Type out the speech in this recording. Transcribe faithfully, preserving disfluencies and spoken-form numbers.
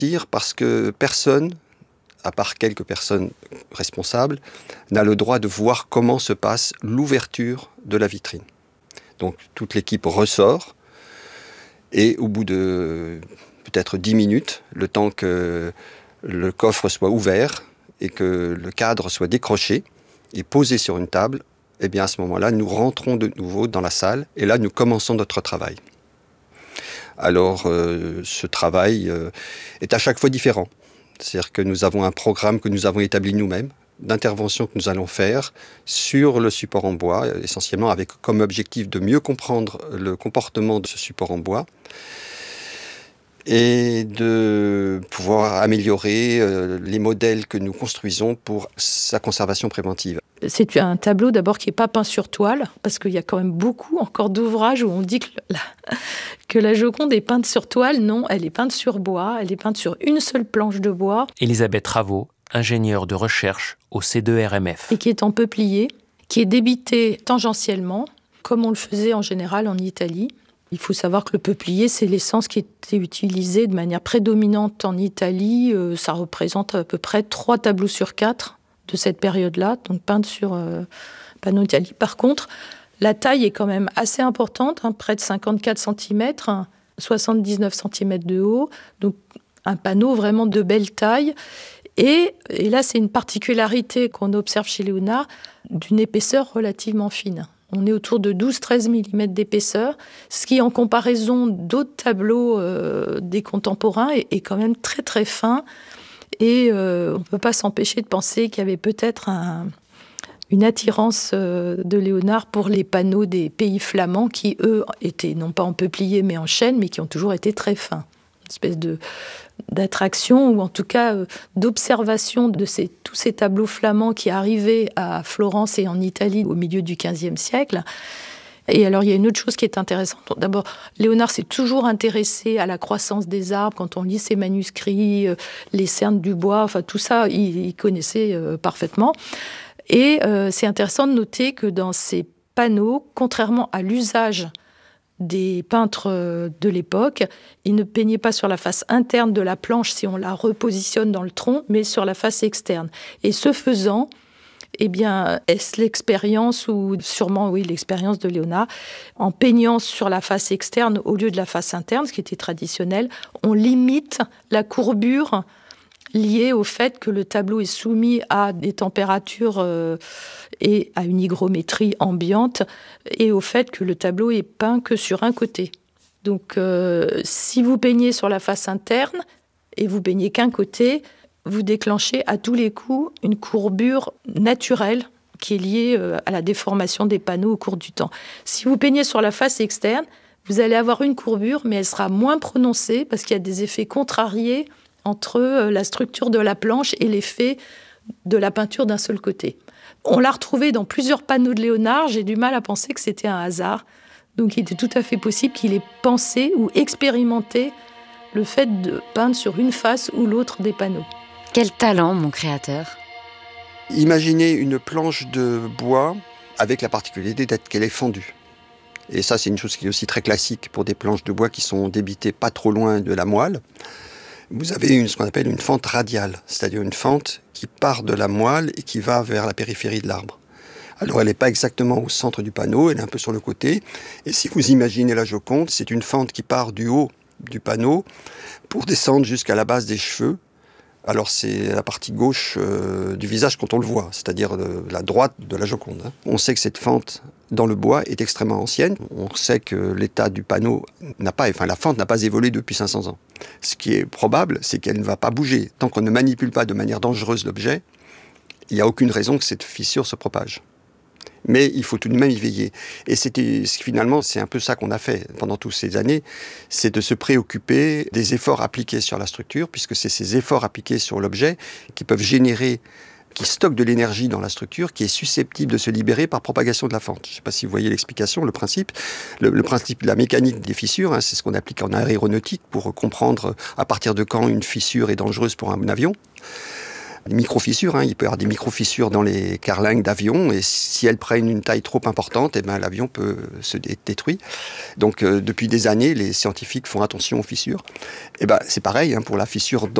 Parce que personne, à part quelques personnes responsables, n'a le droit de voir comment se passe l'ouverture de la vitrine. Donc toute l'équipe ressort et au bout de peut-être dix minutes, le temps que le coffre soit ouvert et que le cadre soit décroché et posé sur une table, eh bien à ce moment-là, nous rentrons de nouveau dans la salle et là, nous commençons notre travail. Alors, euh, ce travail euh, est à chaque fois différent. C'est-à-dire que nous avons un programme que nous avons établi nous-mêmes, d'intervention que nous allons faire sur le support en bois, essentiellement avec comme objectif de mieux comprendre le comportement de ce support en bois et de pouvoir améliorer euh, les modèles que nous construisons pour sa conservation préventive. C'est un tableau d'abord qui n'est pas peint sur toile, parce qu'il y a quand même beaucoup encore d'ouvrages où on dit que la, que la Joconde est peinte sur toile. Non, elle est peinte sur bois, elle est peinte sur une seule planche de bois. Elisabeth Ravaud, ingénieure de recherche au C deux R M F. Et qui est en peuplier, qui est débité tangentiellement, comme on le faisait en général en Italie. Il faut savoir que le peuplier, c'est l'essence qui était utilisée de manière prédominante en Italie. Euh, ça représente à peu près trois tableaux sur quatre de cette période-là, donc peinte sur euh, panneau Italie. Par contre, la taille est quand même assez importante, hein, près de cinquante-quatre centimètres, hein, soixante-dix-neuf centimètres de haut, donc un panneau vraiment de belle taille. Et, et là, c'est une particularité qu'on observe chez Léonard, d'une épaisseur relativement fine. On est autour de douze à treize millimètres d'épaisseur, ce qui, en comparaison d'autres tableaux euh, des contemporains, est, est quand même très très fin. Et euh, on ne peut pas s'empêcher de penser qu'il y avait peut-être un, une attirance euh, de Léonard pour les panneaux des pays flamands qui, eux, étaient non pas en peuplier mais en chêne, mais qui ont toujours été très fins. Une espèce de, d'attraction, ou en tout cas euh, d'observation de ces, tous ces tableaux flamands qui arrivaient à Florence et en Italie au milieu du quinzième siècle. Et alors, il y a une autre chose qui est intéressante. D'abord, Léonard s'est toujours intéressé à la croissance des arbres. Quand on lit ses manuscrits, euh, les cernes du bois, enfin tout ça, il, il connaissait euh, parfaitement. Et euh, c'est intéressant de noter que dans ces panneaux, contrairement à l'usage des peintres de l'époque, il ne peignait pas sur la face interne de la planche si on la repositionne dans le tronc, mais sur la face externe. Et ce faisant, eh bien, est-ce l'expérience, ou sûrement, oui, l'expérience de Léonard, en peignant sur la face externe au lieu de la face interne, ce qui était traditionnel, on limite la courbure liée au fait que le tableau est soumis à des températures euh, et à une hygrométrie ambiante, et au fait que le tableau est peint que sur un côté. Donc, euh, si vous peignez sur la face interne et vous peignez qu'un côté, vous déclenchez à tous les coups une courbure naturelle qui est liée à la déformation des panneaux au cours du temps. Si vous peignez sur la face externe, vous allez avoir une courbure, mais elle sera moins prononcée parce qu'il y a des effets contrariés entre la structure de la planche et l'effet de la peinture d'un seul côté. On l'a retrouvé dans plusieurs panneaux de Léonard. J'ai du mal à penser que c'était un hasard. Donc il était tout à fait possible qu'il ait pensé ou expérimenté le fait de peindre sur une face ou l'autre des panneaux. Quel talent, mon créateur! Imaginez une planche de bois avec la particularité d'être qu'elle est fendue. Et ça, c'est une chose qui est aussi très classique pour des planches de bois qui sont débitées pas trop loin de la moelle. Vous avez une, ce qu'on appelle une fente radiale, c'est-à-dire une fente qui part de la moelle et qui va vers la périphérie de l'arbre. Alors, elle n'est pas exactement au centre du panneau, elle est un peu sur le côté. Et si vous imaginez la Joconde, c'est une fente qui part du haut du panneau pour descendre jusqu'à la base des cheveux. Alors c'est la partie gauche euh, du visage quand on le voit, c'est-à-dire de, la droite de la Joconde. Hein. On sait que cette fente dans le bois est extrêmement ancienne. On sait que l'état du panneau n'a pas, enfin la fente n'a pas évolué depuis cinq cents ans. Ce qui est probable, c'est qu'elle ne va pas bouger. Tant qu'on ne manipule pas de manière dangereuse l'objet, il n'y a aucune raison que cette fissure se propage. Mais il faut tout de même y veiller. Et c'était, finalement, c'est un peu ça qu'on a fait pendant toutes ces années, c'est de se préoccuper des efforts appliqués sur la structure, puisque c'est ces efforts appliqués sur l'objet qui peuvent générer, qui stockent de l'énergie dans la structure, qui est susceptible de se libérer par propagation de la fente. Je ne sais pas si vous voyez l'explication, le principe. Le, le principe de la mécanique des fissures, hein, c'est ce qu'on applique en aéronautique pour comprendre à partir de quand une fissure est dangereuse pour un avion. des micro-fissures. Hein. Il peut y avoir des micro-fissures dans les carlingues d'avion, et si elles prennent une taille trop importante, eh ben, l'avion peut se dé- détruire. Donc, euh, depuis des années, les scientifiques font attention aux fissures. Et ben, c'est pareil hein, pour la fissure dans